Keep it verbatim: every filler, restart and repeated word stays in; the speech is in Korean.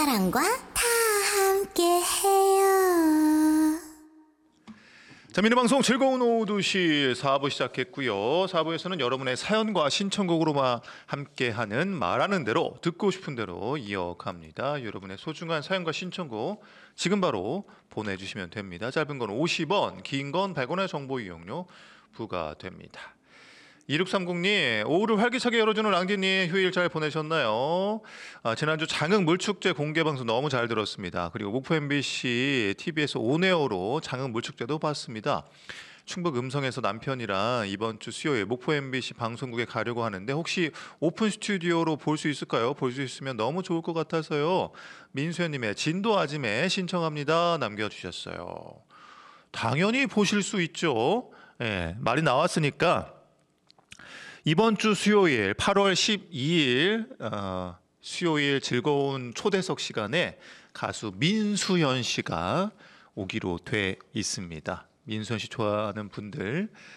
사랑과 다 함께해요. 자, 미니방송 즐거운 오후 두 시 사 부 시작했고요. 사 부에서는 여러분의 사연과 신청곡으로만 함께하는 말하는 대로 듣고 싶은 대로 이어갑니다. 여러분의 소중한 사연과 신청곡 지금 바로 보내주시면 됩니다. 짧은 건 오십 원, 긴 건 백 원의 정보 이용료 부과됩니다. 이육삼공님, 오후를 활기차게 열어주는 랑디님, 휴일 잘 보내셨나요? 아, 지난주 장흥 물축제 공개 방송 너무 잘 들었습니다. 그리고 목포 엠비씨 티비에스 온에어로 장흥 물축제도 봤습니다. 충북 음성에서 남편이랑 이번 주 수요일 목포 엠비씨 방송국에 가려고 하는데 혹시 오픈 스튜디오로 볼 수 있을까요? 볼 수 있으면 너무 좋을 것 같아서요. 민수연님의 진도 아짐에 신청합니다 남겨주셨어요. 당연히 보실 수 있죠. 예, 말이 나왔으니까 이번 주 수요일 팔월 십이일 어, 수요일 즐거운 초대석 시간에 가수 민수연 씨가 오기로 돼 있습니다. 민수연 씨 좋아하는 분들